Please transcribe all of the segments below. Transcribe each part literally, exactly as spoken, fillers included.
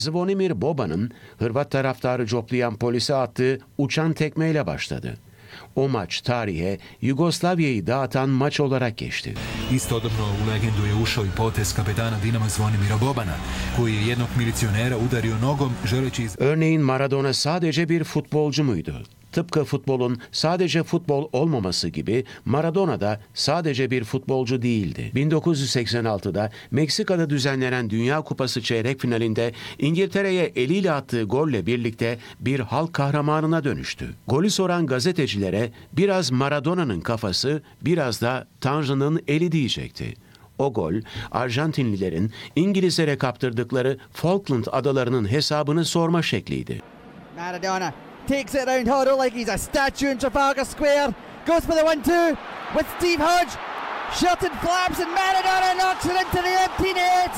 Zvonimir Boba'nın Hırvat taraftarı coplayan polise attığı uçan tekmeyle başladı. O maç tarihe Yugoslavya'yı dağıtan maç olarak geçti. Istodobno u legendu je ušao i potez kapetana Dinama Zvonimira Bobana, koji je jednog milicionera udario nogom želeći iz... Örneğin Maradona sadece bir futbolcu muydu? Tıpkı futbolun sadece futbol olmaması gibi Maradona da sadece bir futbolcu değildi. bin dokuz yüz seksen altıda Meksika'da düzenlenen Dünya Kupası çeyrek finalinde İngiltere'ye eliyle attığı golle birlikte bir halk kahramanına dönüştü. Golü soran gazetecilere biraz Maradona'nın kafası, biraz da Tanrı'nın eli diyecekti. O gol, Arjantinlilerin İngilizlere kaptırdıkları Falkland adalarının hesabını sorma şekliydi. Maradona takes it around Hoddle like he's a statue in Trafalgar Square. Goes for the one two with Steve Hodge. Shot and flaps and Maradona knocks it into the empty net.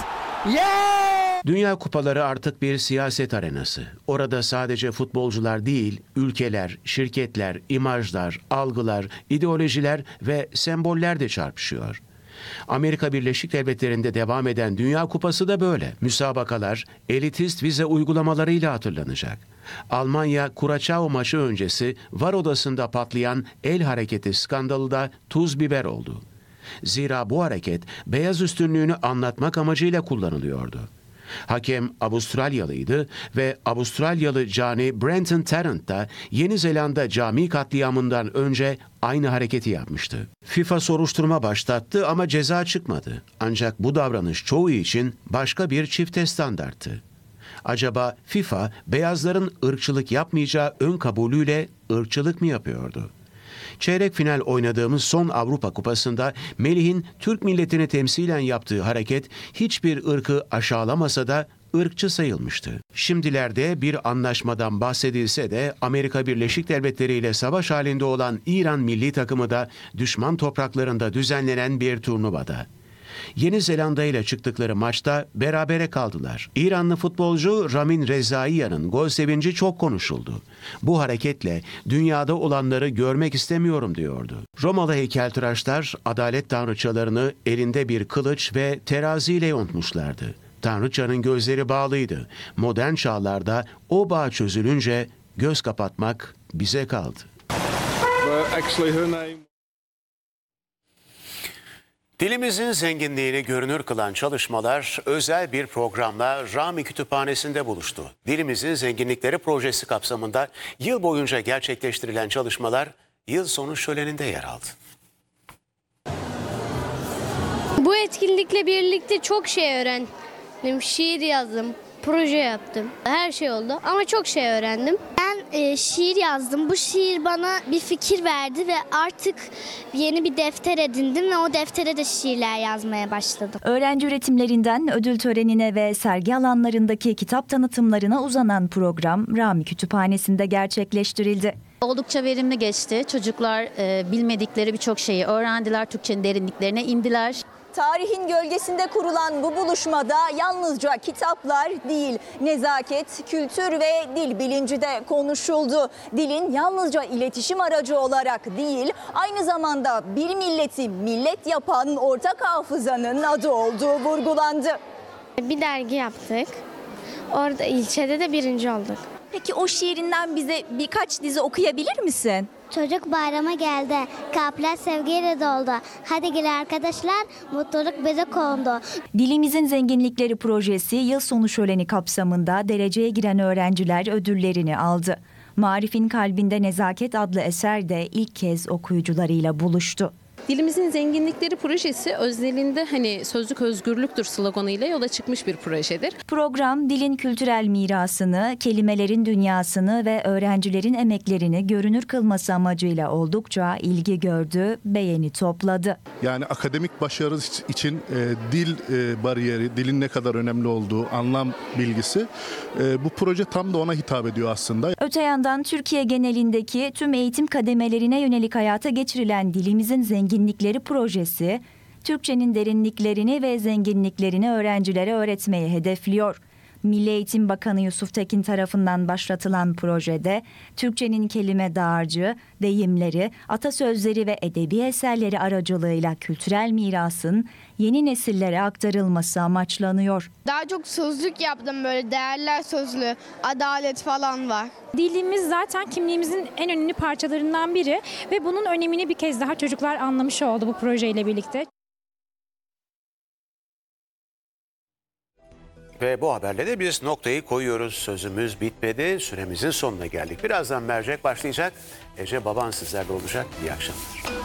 Yeah! Dünya Kupaları artık bir siyaset arenası. Orada sadece futbolcular değil, ülkeler, şirketler, imajlar, algılar, ideolojiler ve semboller de çarpışıyor. Amerika Birleşik Devletleri'nde devam eden Dünya Kupası da böyle. Müsabakalar elitist vize uygulamalarıyla hatırlanacak. Almanya Kuraçao maçı öncesi var odasında patlayan el hareketi skandalı da tuz biber oldu. Zira bu hareket beyaz üstünlüğünü anlatmak amacıyla kullanılıyordu. Hakem Avustralyalıydı ve Avustralyalı cani Brenton Tarrant da Yeni Zelanda cami katliamından önce aynı hareketi yapmıştı. FIFA soruşturma başlattı ama ceza çıkmadı. Ancak bu davranış çoğu için başka bir çifte standarttı. Acaba FIFA beyazların ırkçılık yapmayacağı ön kabulüyle ırkçılık mı yapıyordu? Çeyrek final oynadığımız son Avrupa Kupası'nda Melih'in Türk milletini temsilen yaptığı hareket hiçbir ırkı aşağılamasa da ırkçı sayılmıştı. Şimdilerde bir anlaşmadan bahsedilse de Amerika Birleşik Devletleri ile savaş halinde olan İran milli takımı da düşman topraklarında düzenlenen bir turnuvada. Yeni Zelanda ile çıktıkları maçta berabere kaldılar. İranlı futbolcu Ramin Rezaiyan'ın gol sevinci çok konuşuldu. Bu hareketle dünyada olanları görmek istemiyorum diyordu. Romalı heykeltıraşlar adalet tanrıçalarını elinde bir kılıç ve teraziyle yontmuşlardı. Tanrıçanın gözleri bağlıydı. Modern çağlarda o bağ çözülünce göz kapatmak bize kaldı. Dilimizin zenginliğini görünür kılan çalışmalar özel bir programla Rami Kütüphanesi'nde buluştu. Dilimizin Zenginlikleri projesi kapsamında yıl boyunca gerçekleştirilen çalışmalar yıl sonu şöleninde yer aldı. Bu etkinlikle birlikte çok şey öğrendim. Şiir yazdım, proje yaptım. Her şey oldu ama çok şey öğrendim. Ben e, şiir yazdım. Bu şiir bana bir fikir verdi ve artık yeni bir defter edindim ve o deftere de şiirler yazmaya başladım. Öğrenci üretimlerinden ödül törenine ve sergi alanlarındaki kitap tanıtımlarına uzanan program Rami Kütüphanesi'nde gerçekleştirildi. Oldukça verimli geçti. Çocuklar e, bilmedikleri birçok şeyi öğrendiler, Türkçenin derinliklerine indiler. Tarihin gölgesinde kurulan bu buluşmada yalnızca kitaplar değil, nezaket, kültür ve dil bilinci de konuşuldu. Dilin yalnızca iletişim aracı olarak değil, aynı zamanda bir milleti millet yapan ortak hafızanın adı olduğu vurgulandı. Bir dergi yaptık. Orada ilçede de birinci olduk. Peki o şiirinden bize birkaç dize okuyabilir misin? Çocuk bayrama geldi. Kalpler sevgiyle doldu. Hadi gel arkadaşlar, mutluluk bize kondu. Dilimizin Zenginlikleri projesi yıl sonu şöleni kapsamında dereceye giren öğrenciler ödüllerini aldı. Marif'in Kalbinde Nezaket adlı eser de ilk kez okuyucularıyla buluştu. Dilimizin Zenginlikleri projesi özelinde hani sözlük özgürlüktür sloganıyla yola çıkmış bir projedir. Program dilin kültürel mirasını, kelimelerin dünyasını ve öğrencilerin emeklerini görünür kılması amacıyla oldukça ilgi gördü, beğeni topladı. Yani akademik başarı için e, dil e, bariyeri, dilin ne kadar önemli olduğu, anlam bilgisi e, bu proje tam da ona hitap ediyor aslında. Öte yandan Türkiye genelindeki tüm eğitim kademelerine yönelik hayata geçirilen Dilimizin Zenginlikleri Zenginlikleri projesi, Türkçenin derinliklerini ve zenginliklerini öğrencilere öğretmeyi hedefliyor. Milli Eğitim Bakanı Yusuf Tekin tarafından başlatılan projede Türkçenin kelime dağarcığı, deyimleri, atasözleri ve edebi eserleri aracılığıyla kültürel mirasın yeni nesillere aktarılması amaçlanıyor. Daha çok sözlük yaptım, böyle değerler sözlüğü, adalet falan var. Dilimiz zaten kimliğimizin en önemli parçalarından biri ve bunun önemini bir kez daha çocuklar anlamış oldu bu projeyle birlikte. Ve bu haberle de biz noktayı koyuyoruz. Sözümüz bitmedi. Süremizin sonuna geldik. Birazdan mercek başlayacak. Ece Baban sizlerle olacak. İyi akşamlar.